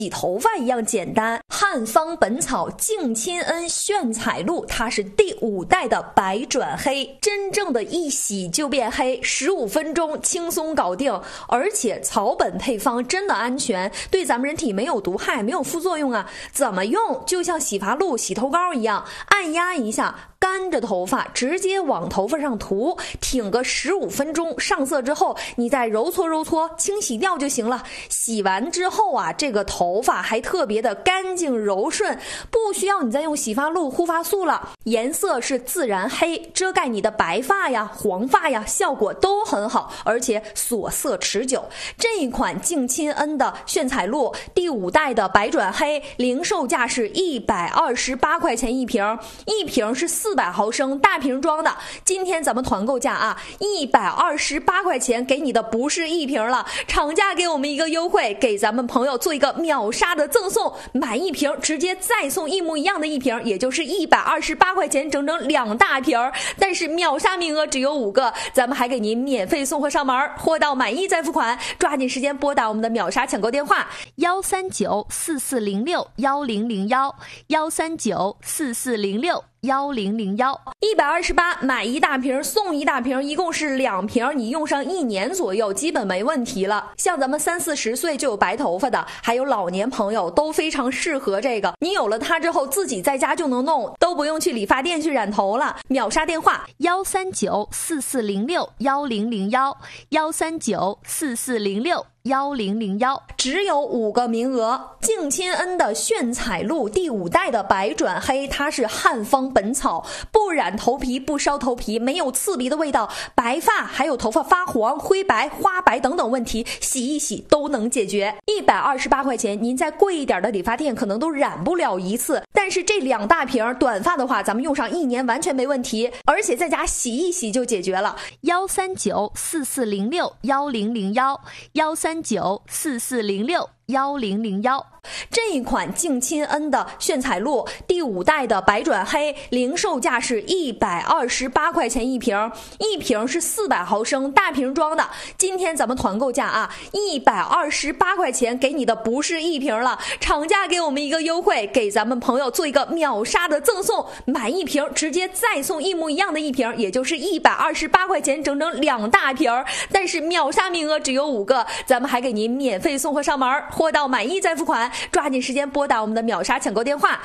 洗头发一样简单。汉方本草净亲恩炫彩露，它是第5代的白转黑，真正的一洗就变黑，15分钟轻松搞定。而且草本配方真的安全，对咱们人体没有毒害，没有副作用啊。怎么用？就像洗发露、洗头膏一样，按压一下，干着头发直接往头发上涂，挺个15分钟，上色之后你再揉搓揉搓，清洗掉就行了。洗完之后啊，这个头发还特别的干净柔顺，不需要你再用洗发露、护发素了，颜色是自然黑，遮盖你的白发呀、黄发呀，效果都很好，而且锁色持久。这一款净亲恩的炫彩露第5代的白转黑，零售价是128块钱一瓶，一瓶是400毫升大瓶装的。今天咱们团购价啊，128块钱给你的不是一瓶了，厂家给我们一个优惠，给咱们朋友做一个秒杀的赠送，买一瓶直接再送一模一样的一瓶，也就是128块钱整整2大瓶。但是秒杀名额只有5个，咱们还给您免费送货上门，货到满意再付款。抓紧时间拨打我们的秒杀抢购电话13944061001，13944061001，128买一大瓶送一大瓶，一共是2瓶，你用上1年左右基本没问题了。像咱们30-40岁就有白头发的，还有老年朋友都非常适合这个。你有了它之后自己在家就能弄，都不用去理发店去染头了。秒杀电话 13944061001，13944061001， 只有5个名额。净亲恩的炫彩露第5代的白转黑，它是汉方本草，不染头皮，不烧头皮，没有刺鼻的味道，白发还有头发发黄、灰白、花白等等问题，洗一洗都能解决。128块钱，您在贵一点的理发店可能都染不了一次，但是这2大瓶短发的话，咱们用上1年完全没问题，而且在家洗一洗就解决了。 13944061001，13944061001。 这一款净亲恩的炫彩露第5代的白转黑，零售价是128块钱一瓶，一瓶是400毫升大瓶装的。今天咱们团购价啊，128块钱给你的不是一瓶了，厂家给我们一个优惠，给咱们朋友做一个秒杀的赠送，买一瓶直接再送一模一样的一瓶，也就是128块钱整整2大瓶。但是秒杀名额只有5个，咱们还给您免费送货上门，货到满意再付款。抓紧时间拨打我们的秒杀抢购电话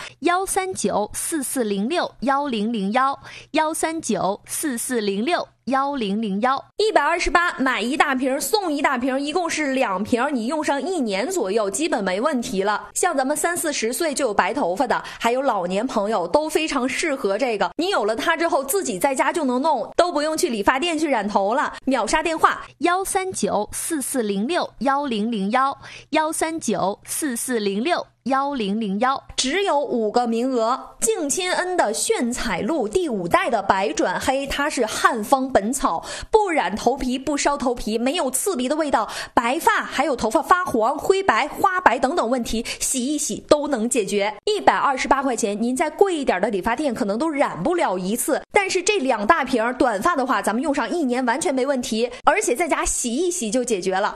13944061001，13944061001，128 买一大瓶送一大瓶，一共是2瓶，你用上1年左右基本没问题了。像咱们30-40岁就有白头发的，还有老年朋友都非常适合这个。你有了它之后自己在家就能弄，都不用去理发店去染头了。秒杀电话 13944061001，13944061001， 只有5个名额。净亲恩的炫彩露第5代的白转黑，它是汉方本草，不染头皮，不烧头皮，没有刺鼻的味道，白发还有头发发黄、灰白、花白等等问题，洗一洗都能解决。128块钱，您在贵一点的理发店可能都染不了一次，但是这2大瓶短发的话，咱们用上1年完全没问题，而且在家洗一洗就解决了。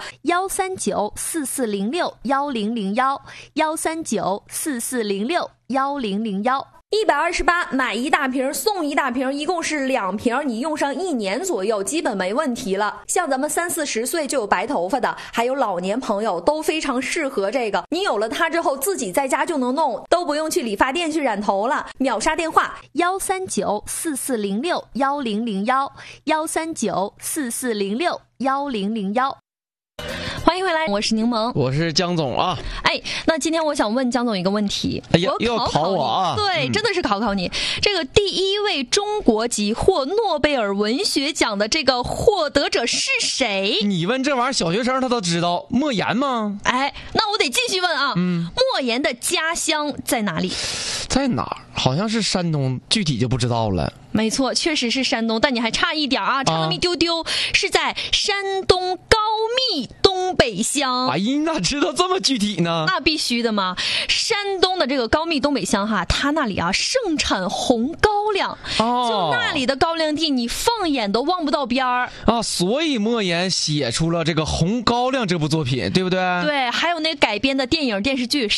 13944061001，13944061001。 128买一大瓶送一大瓶，一共是2瓶，你用上1年左右基本没问题了。像咱们30-40岁就有白头发的，还有老年朋友都非常适合这个。你有了它之后自己在家就能弄，都不用去理发店去染头了。秒杀电话 13944061001，13944061001。 欢迎回来，我是柠檬， 我是江总啊。 那今天我想问江总一个问题， 又要考我啊？ 对，真的是考你。这个第1位中国籍获诺贝尔文学奖的这个获得者是谁？ 你问这玩意儿，小学生他都知道，莫言吗？ 那我得继续问啊。莫言的家乡在哪里？ 在哪儿？好像是山东，具体就不知道了。 没错，确实是山东，但你还差一点啊，差那么一丢丢，是在山东高密东北乡。 哎呀，你咋知道这么具体呢？ 那必须的嘛，山东的这个高密东北乡哈，它那里啊盛产红高粱，就那里的高粱地，你放眼都望不到边儿啊，所以莫言写出了这个《红高粱》这部作品，对不对？ 对，还有那改编的电影电视剧《